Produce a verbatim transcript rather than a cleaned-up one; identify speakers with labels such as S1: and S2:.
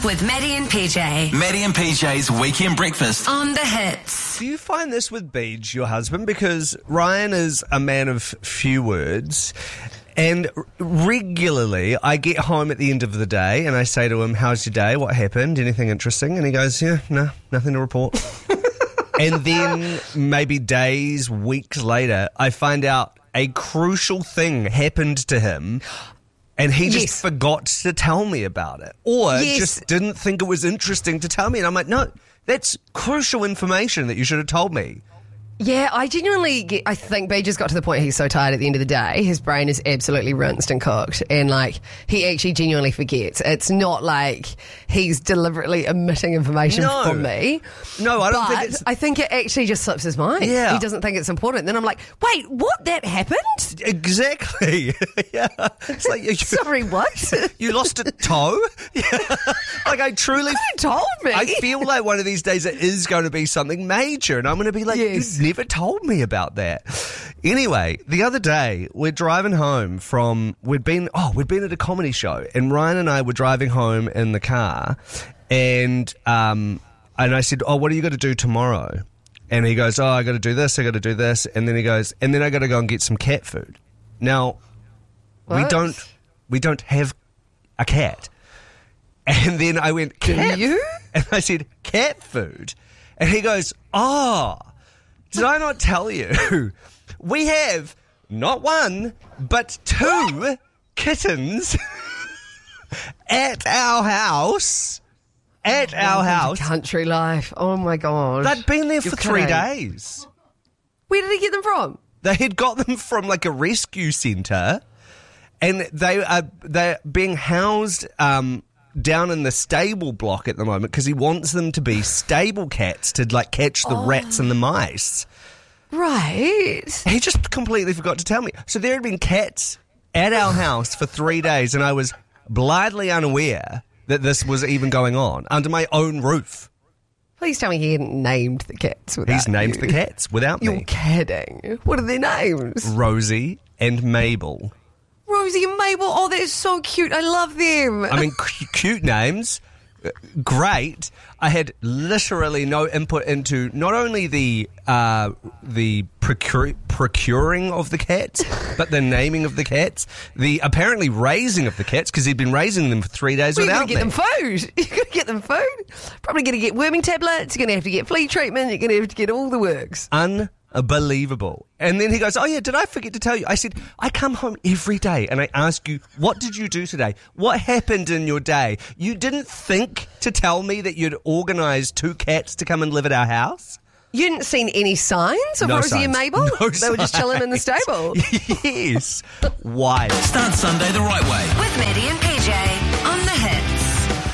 S1: with Maddie and P J.
S2: Maddie and P J's Weekend Breakfast.
S1: On the hits.
S3: Do you find this with Beej, your husband? Because Ryan is a man of few words. And regularly, I get home at the end of the day and I say to him, how's your day? What happened? Anything interesting? And he goes, yeah, no, nothing to report. And then maybe days, weeks later, I find out a crucial thing happened to him and he just
S4: Yes.
S3: forgot to tell me about it. Or
S4: Yes.
S3: just didn't think it was interesting to tell me. And I'm like, no, that's crucial information that you should have told me.
S4: Yeah, I genuinely get, I think Beej just got to the point he's so tired at the end of the day, his brain is absolutely rinsed and cooked, and like he actually genuinely forgets. It's not like he's deliberately omitting information
S3: No.
S4: from me.
S3: No, I don't
S4: but
S3: think it's...
S4: I think it actually just slips his mind.
S3: Yeah.
S4: He doesn't think it's important. Then I'm like, wait, what? That happened?
S3: Exactly. Yeah. It's like you,
S4: Sorry, what?
S3: you lost a toe? Yeah. Like I truly...
S4: You told me.
S3: I feel like one of these days it is going to be something major and I'm going to be like,
S4: Yes.
S3: you never told me about that. Anyway, the other day we're driving home from, we'd been, oh, we'd been at a comedy show and Ryan and I were driving home in the car and, um, and I said, oh, what are you going to do tomorrow? And he goes, oh, I got to do this, I got to do this. And then he goes, and then I got to go and get some cat food. Now, we
S4: What?
S3: don't, we don't have a cat. And then I went, cat?
S4: you?
S3: And I said, cat food? And he goes, oh, did I not tell you? We have not one, but two kittens at our house. At our house.
S4: Country life. Oh my god.
S3: They'd been there for
S4: You're
S3: three
S4: kidding.
S3: days.
S4: Where did he get them from?
S3: They had got them from like a rescue centre, and they are they're being housed um, down in the stable block at the moment because he wants them to be stable cats to like catch the rats and the mice.
S4: Right.
S3: He just completely forgot to tell me. So there had been cats at our house for three days, and I was blithely unaware that this was even going on under my own roof.
S4: Please tell me he hadn't named the cats without
S3: He's named
S4: you.
S3: the cats without
S4: You're
S3: me.
S4: kidding. What are their names?
S3: Rosie and Mabel.
S4: Rosie and Mabel. Oh, that is so cute. I love them.
S3: I mean, c- cute names. uh, Great. I had literally no input into not only the uh, the procure- procuring of the cats, but the naming of the cats, the apparently raising of the cats, because he'd been raising them for three days
S4: Well, you're
S3: without
S4: going to get
S3: me.
S4: them food. You're going to get them food. Probably going to get worming tablets. You're going to have to get flea treatment. You're going to have to get all the works.
S3: Unbelievable. And then he goes, oh yeah, did I forget to tell you? I said, I come home every day and I ask you, what did you do today? What happened in your day? You didn't think to tell me that you'd organised two cats to come and live at our house?
S4: You hadn't seen any signs of
S3: No
S4: Rosie
S3: signs.
S4: and Mabel?
S3: No
S4: They were just chilling in the stable.
S3: Yes. Why?
S2: Start Sunday the right way.
S1: With Maddie and P J.